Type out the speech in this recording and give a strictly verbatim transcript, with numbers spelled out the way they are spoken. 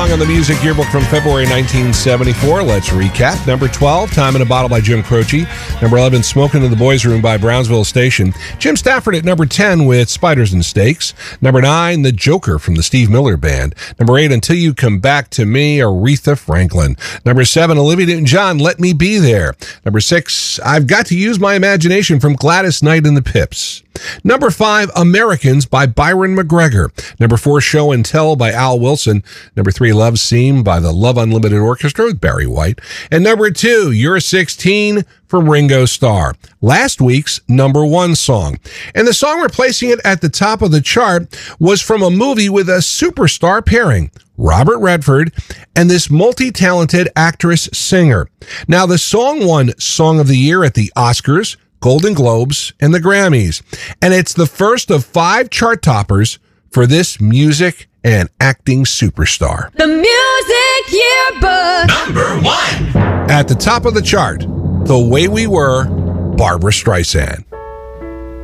song on the Music Yearbook from February nineteen seventy-four. Let's recap. Number twelve, Time in a Bottle by Jim Croce. Number eleven, Smokin' in the Boys' Room by Brownsville Station. Jim Stafford at number ten with Spiders and Stakes. Number nine, The Joker from the Steve Miller Band. Number eight, Until You Come Back to Me, Aretha Franklin. Number seven, Olivia Newton-John, Let Me Be There. Number six, I've Got to Use My Imagination from Gladys Knight and the Pips. Number five, Americans by Byron McGregor. Number four, Show and Tell by Al Wilson. Number three, Love Seam by the Love Unlimited Orchestra with Barry White. And number two, You're sixteen from Ringo Starr. Last week's number one song. And the song replacing it at the top of the chart was from a movie with a superstar pairing, Robert Redford and this multi-talented actress-singer. Now, the song won Song of the Year at the Oscars, Golden Globes, and the Grammys. And it's the first of five chart toppers for this music and acting superstar. The Music Yearbook. Number one. At the top of the chart, The Way We Were, Barbra Streisand.